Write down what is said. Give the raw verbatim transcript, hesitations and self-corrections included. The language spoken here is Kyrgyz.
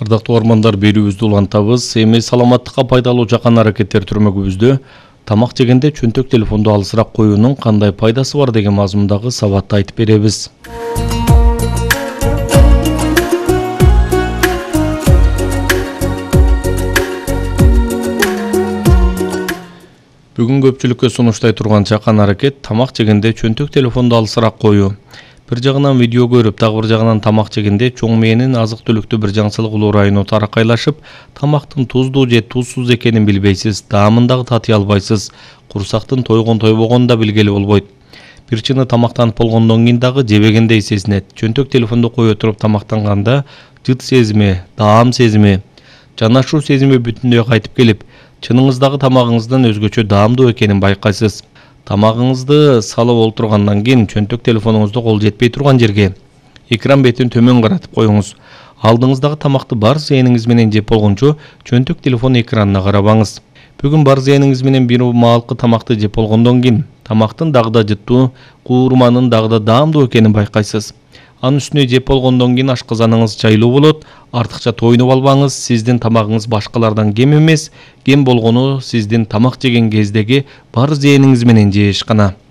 Ардактуу угармандар, берүүбүздү улантабыз. Эми саламаттыкка пайдалуу жакан аракеттер түрмөгүбүздө тамак жегенде чөнтөк телефонду алысыраак коюунун кандай пайдасы бар деген мазмундагы сабатты айтып беребиз. Бүгүн көпчүлүккө сунуштай турган жакан аракет тамак жегенде чөнтөк телефонду алысыраак коюу. Бир жагынан видео көрүп, дагы бир жагынан тамак жегенде чоң мээнин азык-түлүктү бир жаңсылык улуу району таракайлашып, тамактын туздуу же тузсуз экенин билбейсиз, даамын дагы татый албайсыз. Курсактын тойгон тойбогонун да билгели болбойт. Бир чыны тамактанып болгондон кийин дагы жебегендей сезинет. Чөнтөк телефонду кое туруп тамактанганда жыт сезими, даам сезими, жанашуу сезими бүтүндөй кайтып келип, чыныңыздагы тамагыңыздын өзгөчө даамдуу экенин байкайсыз. Тамагыңызды салып олтургандан кийин чөнтөк телефонуңузду кол жетпей турган жерге экран бетин төмөн каратып коюңуз. Алдыңыздагы тамакты бар зээниңиз менен жеп болгончо чөнтөк телефон экранына карабаңыз. Бүгүн бар зээниңиз менен бир маалкы тамакты жеп болгондон кийин тамактын дагы да жыттуу, куурманын дагы да даамдуу экенин байкайсыз. Анын үстүнө жеп болгондон кийин ашказаныңыз жайлуу болот. Артыкча тойнуп албаңыз. Сиздин тамагыңыз башкалардан кем эмес. Кем болгону сиздин тамак жеген кездеги бар зээниңиз менен жеш гана.